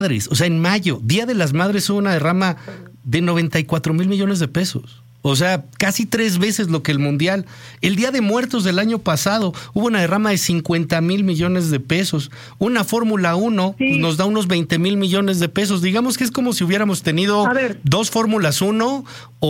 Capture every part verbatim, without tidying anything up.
Madres, o sea, en mayo, Día de las Madres, hubo una derrama de noventa y cuatro mil millones de pesos. O sea, casi tres veces lo que el Mundial. El Día de Muertos del año pasado hubo una derrama de cincuenta mil millones de pesos. Una Fórmula uno sí. pues, nos da unos veinte mil millones de pesos. Digamos que es como si hubiéramos tenido dos Fórmulas uno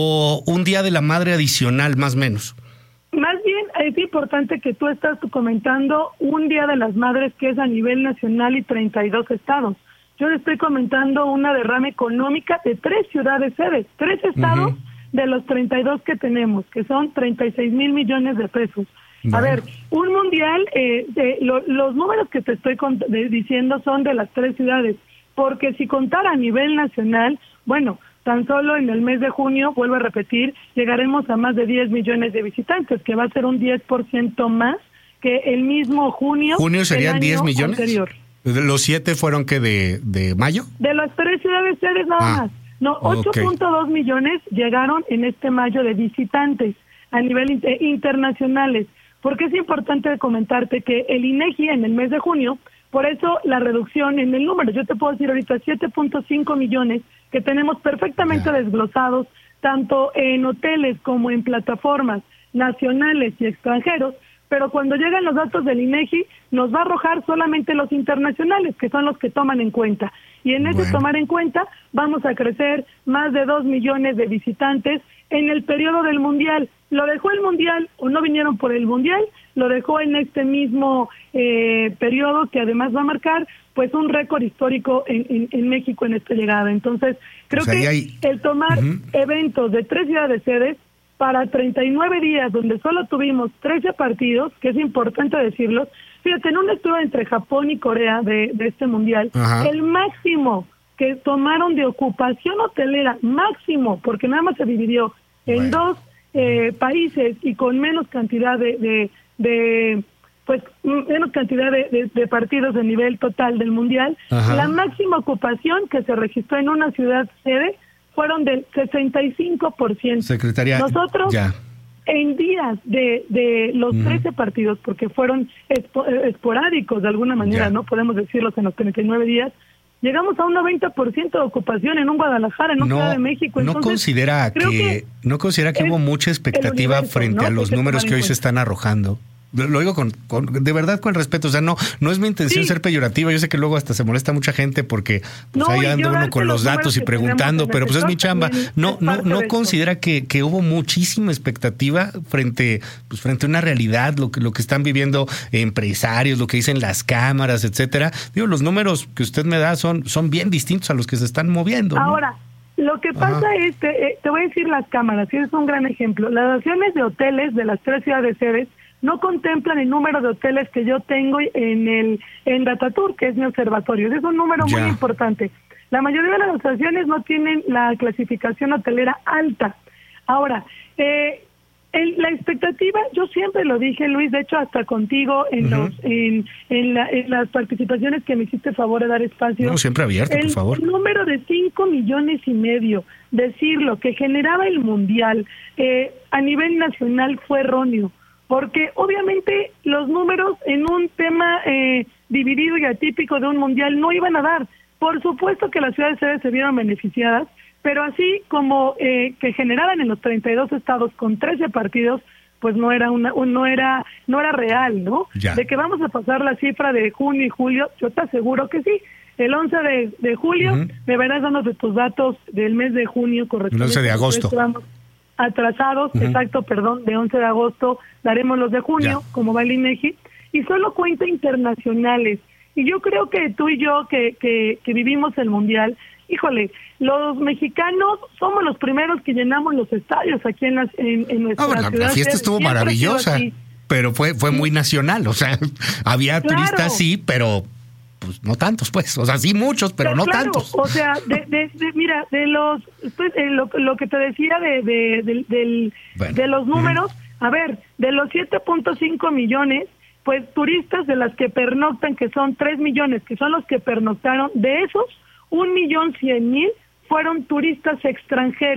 o un Día de la Madre adicional, más o menos. Más bien es importante que tú estás comentando un Día de las Madres que es a nivel nacional y treinta y dos estados. Yo le estoy comentando una derrama económica de tres ciudades sedes, tres estados. Uh-huh. De los treinta y dos que tenemos, que son treinta y seis mil millones de pesos. Bueno. A ver, un mundial, eh, de, lo, los números que te estoy cont- de, diciendo son de las tres ciudades, porque si contara a nivel nacional, bueno, tan solo en el mes de junio, vuelvo a repetir, llegaremos a más de diez millones de visitantes, que va a ser un diez por ciento más que el mismo junio. ¿Junio serían diez millones? Anterior. ¿Los siete fueron que de, de mayo? De las tres ciudades sedes nada ah. más. No, ocho punto dos okay. millones llegaron en este mayo de visitantes a nivel inter- internacionales. Porque es importante comentarte que el INEGI en el mes de junio, por eso la reducción en el número, yo te puedo decir ahorita siete punto cinco millones que tenemos perfectamente yeah. desglosados, tanto en hoteles como en plataformas nacionales y extranjeros, pero cuando llegan los datos del INEGI nos va a arrojar solamente los internacionales, que son los que toman en cuenta. Y en ese bueno. tomar en cuenta vamos a crecer más de dos millones de visitantes en el periodo del Mundial. Lo dejó el Mundial o no vinieron por el Mundial, lo dejó en este mismo eh, periodo que además va a marcar pues un récord histórico en, en, en México en esta llegada. Entonces creo o sea, que hay... el tomar uh-huh. eventos de tres ciudades sedes para treinta y nueve días donde solo tuvimos trece partidos, que es importante decirlo. Fíjate, en un estudio entre Japón y Corea de, de este Mundial, ajá. el máximo que tomaron de ocupación hotelera, máximo, porque nada más se dividió en bueno. dos eh, países y con menos cantidad de, de, de pues menos cantidad de, de, de partidos a nivel total del Mundial, ajá. la máxima ocupación que se registró en una ciudad sede fueron del sesenta y cinco por ciento. Secretaria, nosotros ya. en días de, de los uh-huh. trece partidos, porque fueron espo, esporádicos de alguna manera, ya. no podemos decirlos en los treinta y nueve días, llegamos a un noventa por ciento de ocupación en un Guadalajara, en un no, Ciudad de México. Entonces, no considera que, que no considera que hubo mucha expectativa universo, frente ¿no? a los que números que hoy se están arrojando. Lo digo con, con de verdad con respeto, o sea, no no es mi intención sí. ser peyorativa. Yo sé que luego hasta se molesta mucha gente porque pues, no, ahí anda uno con los datos y preguntando, pero pues es mi chamba. No no no considera que, que hubo muchísima expectativa frente pues frente a una realidad, lo que lo que están viviendo empresarios, lo que dicen las cámaras, etcétera. Digo, los números que usted me da son son bien distintos a los que se están moviendo, ¿no? Ahora, lo que pasa Ajá. es, te, te voy a decir las cámaras, y es un gran ejemplo. Las acciones de hoteles de las tres ciudades sedes no contemplan el número de hoteles que yo tengo en el en Datatour, que es mi observatorio. Es un número ya. muy importante. La mayoría de las asociaciones no tienen la clasificación hotelera alta. Ahora, eh, el, la expectativa, yo siempre lo dije, Luis, de hecho hasta contigo en uh-huh. los en, en, la, en las participaciones que me hiciste favor de dar espacio. No, siempre abierto, el, por favor. El número de cinco millones y medio, decirlo, que generaba el Mundial eh, a nivel nacional fue erróneo. Porque obviamente los números en un tema eh, dividido y atípico de un mundial no iban a dar. Por supuesto que las ciudades sedes se vieron beneficiadas, pero así como eh, que generaran en los treinta y dos estados con trece partidos, pues no era una, no era, no era real, ¿no? Ya. De que vamos a pasar la cifra de junio y julio, yo te aseguro que sí. El once de, de julio uh-huh. me verás dando de tus datos del mes de junio correspondiente. El once de agosto. Vamos atrasados, uh-huh. exacto, perdón, de once de agosto daremos los de junio, ya. como va el INEGI, y solo cuenta internacionales. Y yo creo que tú y yo que, que, que vivimos el Mundial, híjole, los mexicanos somos los primeros que llenamos los estadios aquí en, las, en, en nuestra no, ciudad. La fiesta estuvo Siempre maravillosa, pero fue, fue muy nacional, o sea, había claro. turistas, sí, pero... pues no tantos, pues, o sea, sí muchos, pero, pero no claro, tantos. O sea, de, de, de, mira, de los, pues, eh, lo, lo que te decía de, de, de, de, bueno. de los números, uh-huh. a ver, de los siete punto cinco millones, pues turistas de las que pernoctan, que son tres millones, que son los que pernoctaron, de esos, un millón cien mil fueron turistas extranjeros.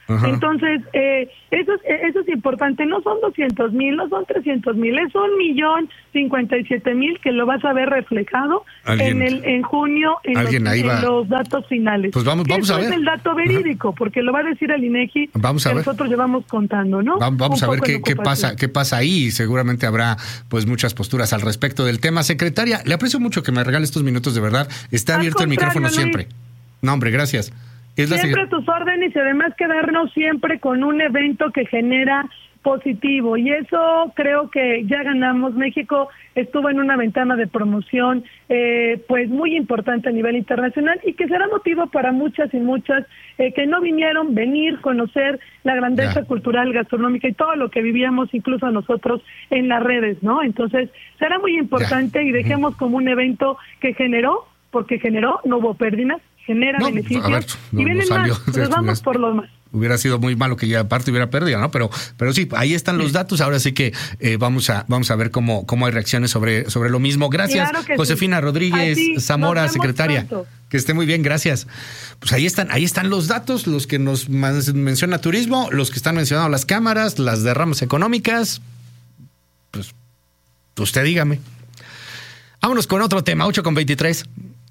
Ajá. Entonces, eh, eso, es, eso es importante. No son doscientos mil, no son trescientos mil, es un millón cincuenta y siete mil que lo vas a ver reflejado en el en junio en, los, en los datos finales. Pues vamos, vamos eso a ver. Es el dato verídico, Ajá. porque lo va a decir el INEGI vamos a que ver. nosotros llevamos contando, ¿no? Vamos, vamos a ver qué, qué pasa, qué pasa ahí. Seguramente habrá pues muchas posturas al respecto del tema. Secretaria, le aprecio mucho que me regale estos minutos, de verdad. Está Al abierto el micrófono Luis. siempre. No, hombre, gracias. Es siempre la a tus órdenes y además quedarnos siempre con un evento que genera positivo, y eso creo que ya ganamos. México estuvo en una ventana de promoción eh, pues muy importante a nivel internacional y que será motivo para muchas y muchas eh, que no vinieron, venir, conocer la grandeza ya. cultural, gastronómica y todo lo que vivíamos incluso nosotros en las redes, ¿no? Entonces será muy importante ya. y dejemos uh-huh. como un evento que generó, porque generó, no hubo pérdidas, genera no, beneficios a ver, no, y vienen no más, nos vamos por los más. Hubiera sido muy malo que ya aparte hubiera perdido, ¿no? Pero, pero sí, ahí están los datos. Ahora sí que eh, vamos a vamos a ver cómo cómo hay reacciones sobre sobre lo mismo. Gracias, claro Josefina sí. Rodríguez Así, Zamora, secretaria. Pronto. Que esté muy bien, gracias. Pues ahí están, ahí están los datos, los que nos menciona turismo, los que están mencionando las cámaras, las derramas económicas. Pues usted dígame. Vámonos con otro tema, ocho con veintitrés.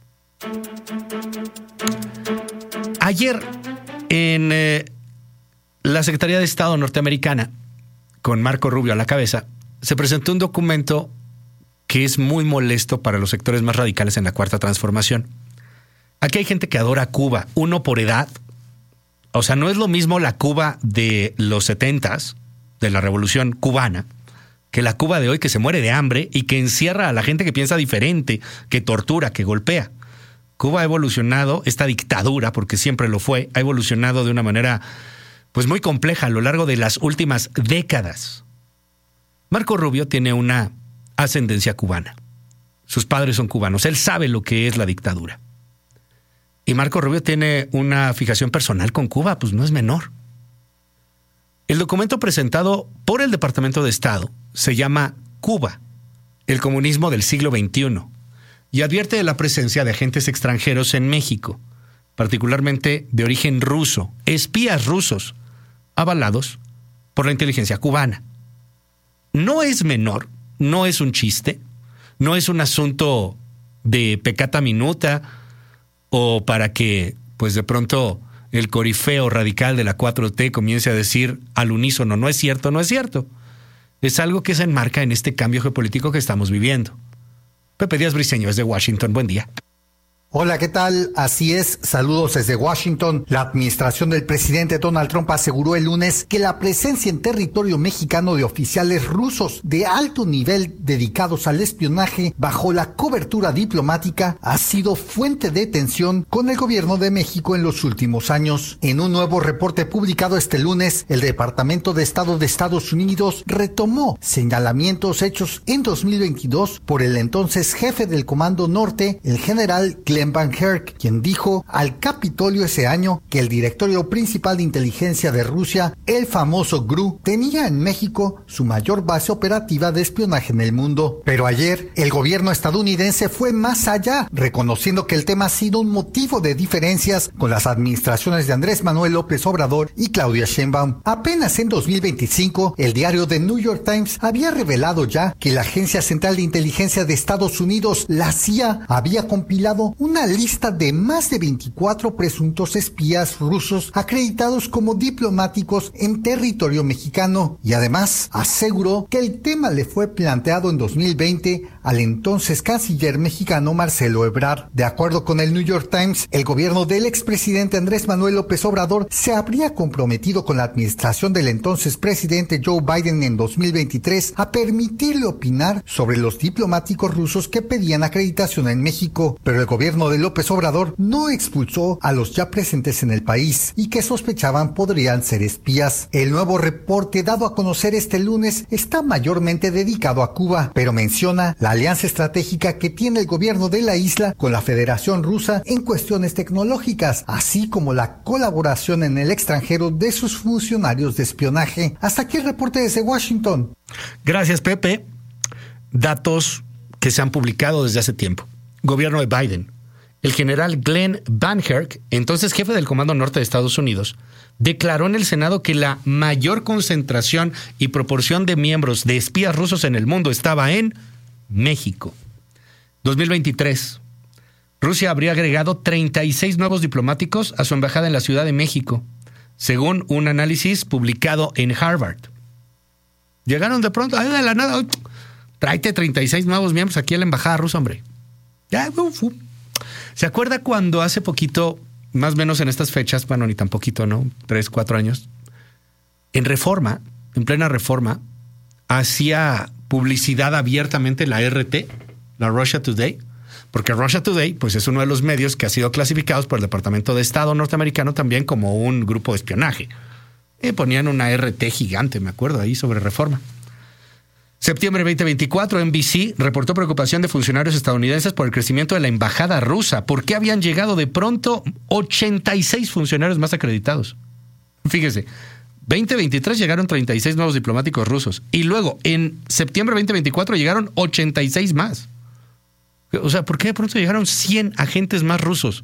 Ayer en eh, la Secretaría de Estado norteamericana, con Marco Rubio a la cabeza, se presentó un documento que es muy molesto para los sectores más radicales en la Cuarta Transformación. Aquí hay gente que adora Cuba, uno por edad. O sea, no es lo mismo la Cuba de los setentas, de la Revolución Cubana, que la Cuba de hoy, que se muere de hambre y que encierra a la gente que piensa diferente, que tortura, que golpea. Cuba ha evolucionado, esta dictadura, porque siempre lo fue, ha evolucionado de una manera pues muy compleja a lo largo de las últimas décadas. Marco Rubio tiene una ascendencia cubana. Sus padres son cubanos. Él sabe lo que es la dictadura. Y Marco Rubio tiene una fijación personal con Cuba, pues no es menor. El documento presentado por el Departamento de Estado se llama Cuba, el comunismo del siglo veintiuno. Y advierte de la presencia de agentes extranjeros en México, particularmente de origen ruso, espías rusos, avalados por la inteligencia cubana. No es menor, no es un chiste, no es un asunto de peccata minuta o para que, pues de pronto, el corifeo radical de la cuatro T comience a decir al unísono, no es cierto, no es cierto. Es algo que se enmarca en este cambio geopolítico que estamos viviendo. Pepe Díaz Briceño, desde Washington. Buen día. Hola, ¿qué tal? Así es, saludos desde Washington. La administración del presidente Donald Trump aseguró el lunes que la presencia en territorio mexicano de oficiales rusos de alto nivel dedicados al espionaje bajo la cobertura diplomática ha sido fuente de tensión con el gobierno de México en los últimos años. En un nuevo reporte publicado este lunes, el Departamento de Estado de Estados Unidos retomó señalamientos hechos en dos mil veintidós por el entonces jefe del Comando Norte, el general Glenn Van Herk, quien dijo al Capitolio ese año que el directorio principal de inteligencia de Rusia, el famoso G R U, tenía en México su mayor base operativa de espionaje en el mundo. Pero ayer, el gobierno estadounidense fue más allá, reconociendo que el tema ha sido un motivo de diferencias con las administraciones de Andrés Manuel López Obrador y Claudia Sheinbaum. Apenas en dos mil veinticinco, el diario The New York Times había revelado ya que la Agencia Central de Inteligencia de Estados Unidos, la C I A, había compilado un una lista de más de veinticuatro presuntos espías rusos acreditados como diplomáticos en territorio mexicano, y además aseguró que el tema le fue planteado en dos mil veinte al entonces canciller mexicano Marcelo Ebrard. De acuerdo con el New York Times, el gobierno del expresidente Andrés Manuel López Obrador se habría comprometido con la administración del entonces presidente Joe Biden en dos mil veintitrés a permitirle opinar sobre los diplomáticos rusos que pedían acreditación en México, pero el gobierno de López Obrador no expulsó a los ya presentes en el país y que sospechaban podrían ser espías. El nuevo reporte dado a conocer este lunes está mayormente dedicado a Cuba, pero menciona la alianza estratégica que tiene el gobierno de la isla con la Federación Rusa en cuestiones tecnológicas, así como la colaboración en el extranjero de sus funcionarios de espionaje. Hasta aquí el reporte desde Washington. Gracias, Pepe. Datos que se han publicado desde hace tiempo. Gobierno de Biden. el general Glenn Banherk, entonces jefe del Comando Norte de Estados Unidos, declaró en el Senado que la mayor concentración y proporción de miembros de espías rusos en el mundo estaba en México. dos mil veintitrés. Rusia habría agregado treinta y seis nuevos diplomáticos a su embajada en la Ciudad de México, según un análisis publicado en Harvard. Llegaron de pronto, de la nada, tráete treinta y seis nuevos miembros aquí a la embajada rusa, hombre. Ya, uf, uf. ¿Se acuerda cuando hace poquito, más o menos en estas fechas, bueno, ni tan poquito, ¿no? Tres, cuatro años, en Reforma, en plena Reforma, hacía publicidad abiertamente la R T, la Russia Today, porque Russia Today, pues es uno de los medios que ha sido clasificados por el Departamento de Estado norteamericano también como un grupo de espionaje. Y ponían una R T gigante, me acuerdo, ahí sobre Reforma. Septiembre veinte veinticuatro, N B C reportó preocupación de funcionarios estadounidenses por el crecimiento de la embajada rusa. ¿Por qué habían llegado de pronto ochenta y seis funcionarios más acreditados? Fíjese, veinte veintitrés llegaron treinta y seis nuevos diplomáticos rusos. Y luego, en septiembre veinte veinticuatro, llegaron ochenta y seis más. O sea, ¿por qué de pronto llegaron cien agentes más rusos?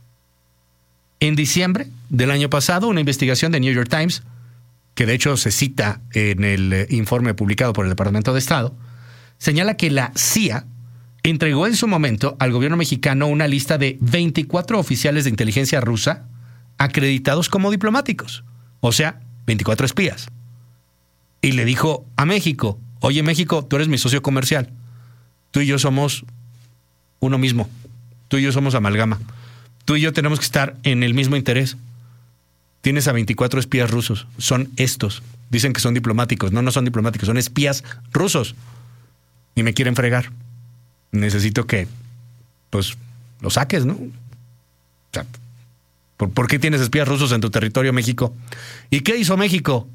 En diciembre del año pasado, una investigación de New York Times, que de hecho se cita en el informe publicado por el Departamento de Estado, señala que la C I A entregó en su momento al gobierno mexicano una lista de veinticuatro oficiales de inteligencia rusa acreditados como diplomáticos, o sea, veinticuatro espías. Y le dijo a México, oye México, tú eres mi socio comercial, tú y yo somos uno mismo, tú y yo somos amalgama, tú y yo tenemos que estar en el mismo interés. Tienes a veinticuatro espías rusos. Son estos. Dicen que son diplomáticos. No, no son diplomáticos. Son espías rusos. Y me quieren fregar. Necesito que, pues, lo saques, ¿no? O sea, ¿por, ¿por qué tienes espías rusos en tu territorio, México? ¿Y qué hizo México?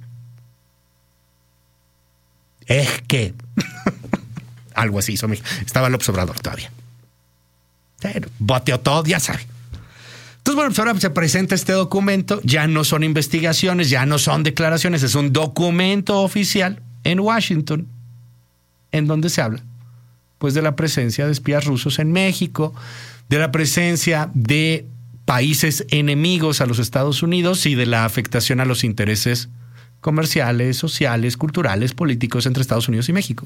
Es que... Algo así hizo México. Estaba López Obrador todavía. Pero boteó todo, ya sabe. Entonces, bueno, pues ahora se presenta este documento, ya no son investigaciones, ya no son declaraciones, es un documento oficial en Washington, en donde se habla, pues, de la presencia de espías rusos en México, de la presencia de países enemigos a los Estados Unidos y de la afectación a los intereses comerciales, sociales, culturales, políticos entre Estados Unidos y México.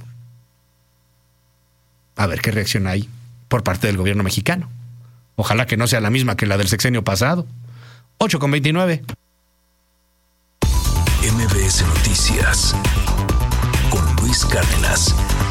A ver qué reacción hay por parte del gobierno mexicano. Ojalá que no sea la misma que la del sexenio pasado. ocho con veintinueve. M B S Noticias con Luis Cárdenas.